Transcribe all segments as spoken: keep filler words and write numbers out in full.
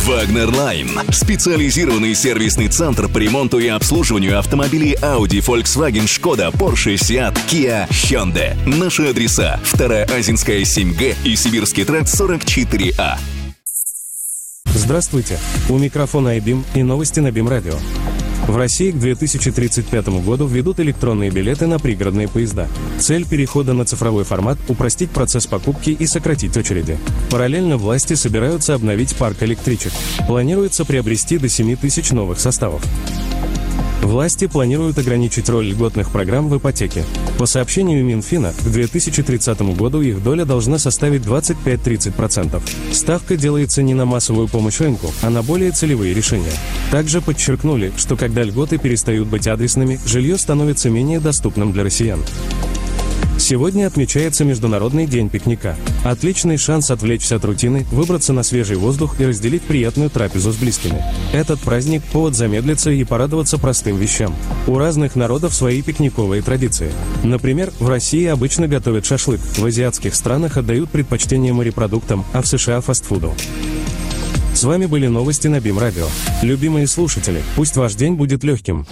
Wagner Line. Специализированный сервисный центр по ремонту и обслуживанию автомобилей Audi, Volkswagen, Skoda, Porsche, Seat, Kia, Hyundai. Наши адреса: Вторая Азинская, семь Г и Сибирский тракт, сорок четыре А. Здравствуйте. У микрофона iBeam и новости на Бим Радио. В России к две тысячи тридцать пятому году введут электронные билеты на пригородные поезда. Цель перехода на цифровой формат – упростить процесс покупки и сократить очереди. Параллельно власти собираются обновить парк электричек. Планируется приобрести до семи тысяч новых составов. Власти планируют ограничить роль льготных программ в ипотеке. По сообщению Минфина, к две тысячи тридцатому году их доля должна составить двадцать пять - тридцать процентов. Ставка делается не на массовую помощь рынку, а на более целевые решения. Также подчеркнули, что когда льготы перестают быть адресными, жилье становится менее доступным для россиян. Сегодня отмечается Международный день пикника. Отличный шанс отвлечься от рутины, выбраться на свежий воздух и разделить приятную трапезу с близкими. Этот праздник – повод замедлиться и порадоваться простым вещам. У разных народов свои пикниковые традиции. Например, в России обычно готовят шашлык, в азиатских странах отдают предпочтение морепродуктам, а в США – фастфуду. С вами были новости на Бим Радио. Любимые слушатели, пусть ваш день будет легким.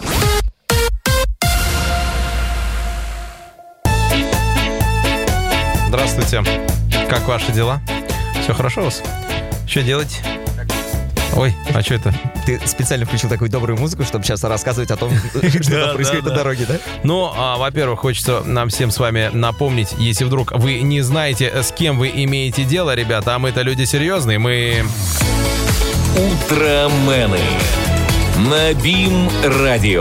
Здравствуйте. Как ваши дела? Все хорошо у вас? Что делать? Ой, а что это? Ты специально включил такую добрую музыку, чтобы сейчас рассказывать о том, что происходит на дороге, да? Ну, во-первых, хочется нам всем с вами напомнить, если вдруг вы не знаете, с кем вы имеете дело, ребята, а мы-то люди серьезные, мы... Утромены на Бим Радио.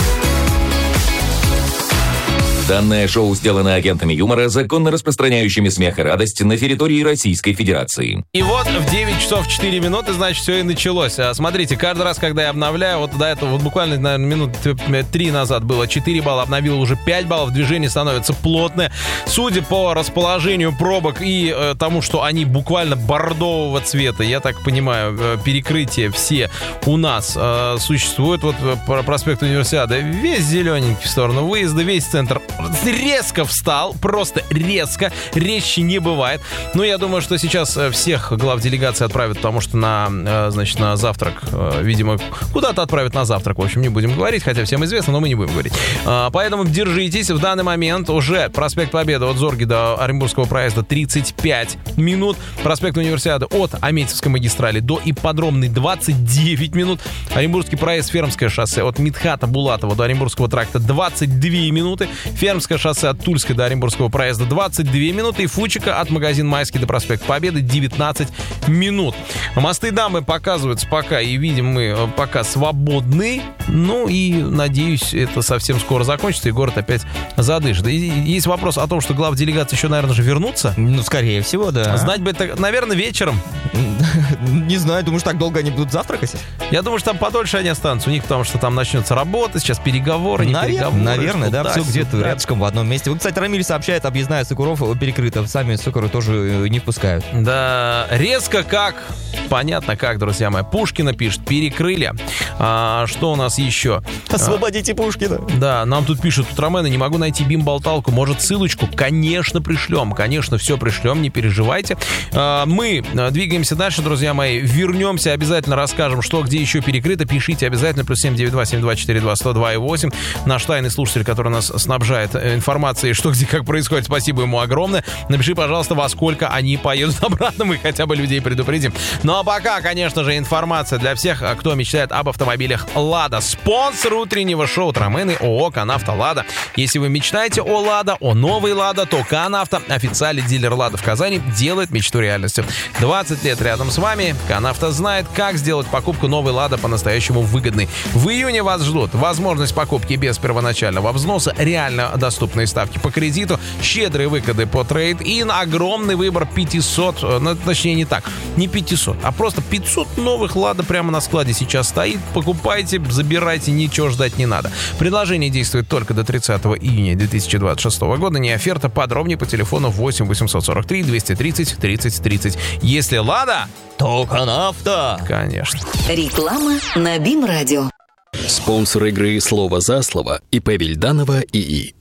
Данное шоу сделано агентами юмора, законно распространяющими смех и радость на территории Российской Федерации. И вот в девять часов четыре минуты, значит, все и началось. Смотрите, каждый раз, когда я обновляю, вот до этого, вот буквально, наверное, минут три назад было четыре балла, обновил уже пять баллов, движение становится плотное. Судя по расположению пробок и э, тому, что они буквально бордового цвета, я так понимаю, э, перекрытия все у нас э, существуют. Вот э, проспект Универсиады весь зелененький в сторону выезда, весь центр резко встал, просто резко, резче не бывает. Но я думаю, что сейчас всех глав делегации отправят, потому что на, значит, на завтрак, видимо, куда-то отправят на завтрак. В общем, не будем говорить, хотя всем известно, но мы не будем говорить. Поэтому держитесь. В данный момент уже проспект Победы от Зорги до Оренбургского проезда тридцать пять минут. Проспект Универсиады от Аметьевской магистрали до Ипподромной двадцать девять минут. Оренбургский проезд, Фермское шоссе от Мидхата Булатова до Оренбургского тракта двадцать две минуты. Фермское шоссе от Тульской до Оренбургского проезда двадцать две минуты. И Фучика от магазина Майский до проспекта Победы девятнадцать минут. Мосты Дамы показываются пока, и видим мы пока свободны. Ну и, надеюсь, это совсем скоро закончится, и город опять задышит. И есть вопрос о том, что глав делегации еще, наверное, же вернутся. Ну, скорее всего, да. Знать бы это, наверное, вечером. Не знаю, думаешь, так долго они будут завтракать? Я думаю, что там подольше они останутся у них, потому что там начнется работа, сейчас переговоры, не Навер... переговоры. Наверное, да, все где-то сюда. Рядышком в одном месте. Вот, кстати, Рамиль сообщает, объездная Сокуров перекрыта. Сами Сокуры тоже не впускают. Да, резко как. Понятно как, друзья мои. Пушкина пишет, перекрыли. А, что у нас еще? Освободите Пушкина. Да, нам тут пишут, Утромены, не могу найти бим-болталку. Может, ссылочку? Конечно, пришлем. Конечно, все пришлем, не переживайте. А, мы двигаемся дальше, друзья мои. Вернемся, обязательно расскажем, что где еще перекрыто. Пишите обязательно. Плюс семь девять два семь два четыре два сто два и восемь. Наш тайный слушатель, который нас снабжает информацией, что где как происходит. Спасибо ему огромное. Напиши, пожалуйста, во сколько они поедут обратно. Мы хотя бы людей предупредим. Ну а пока, конечно же, информация для всех, кто мечтает об автомобилях «Лада». Спонсор утреннего шоу «Утромены» ООО «Канавто Лада». Если вы мечтаете о «Лада», о новой «Лада», то «Канавто», официальный дилер «Лада» в Казани, делает мечту реальностью. двадцать лет рядом с вами. «Канавто» знает, как сделать покупку новой «Лада» по-настоящему выгодной. В июне вас ждут возможность покупки без первоначального взноса, реально доступные ставки по кредиту, щедрые выгоды по трейд-ин, огромный выбор пятьсот, ну, точнее не так, не пятьсот, а просто пятьсот новых «Лада» прямо на складе сейчас стоит. Покупайте, забирайте, ничего ждать не надо. Предложение действует только до тридцатого июня две тысячи двадцать шестого года. Не оферта, подробнее по телефону восемь восемьсот сорок три двести тридцать тридцать тридцать. Если «Лада», то «Канавто». Конечно. Реклама на Бим Радио. Спонсор игры «Слово за слово» ИП Вильданова ИИ.